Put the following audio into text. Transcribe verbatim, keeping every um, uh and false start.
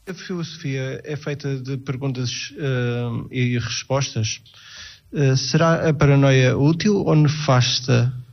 A filosofia é feita de perguntas uh, e respostas. Uh, será a paranoia útil ou nefasta